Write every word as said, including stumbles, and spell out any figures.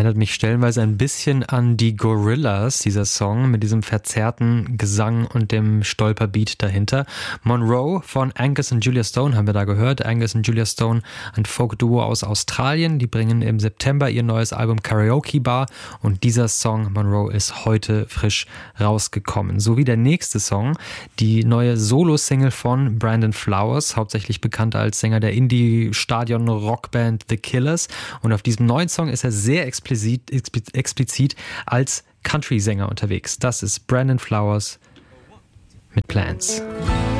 Erinnert mich stellenweise ein bisschen an die Gorillaz, dieser Song, mit diesem verzerrten Gesang und dem Stolperbeat dahinter. Monroe von Angus und Julia Stone haben wir da gehört. Angus und Julia Stone, ein Folk-Duo aus Australien. Die bringen im September ihr neues Album Karaoke Bar und dieser Song Monroe ist heute frisch rausgekommen. Sowie der nächste Song, die neue Solo-Single von Brandon Flowers, hauptsächlich bekannt als Sänger der Indie-Stadion-Rockband The Killers. Und auf diesem neuen Song ist er sehr explizit explizit als Country-Sänger unterwegs. Das ist Brandon Flowers mit Plans.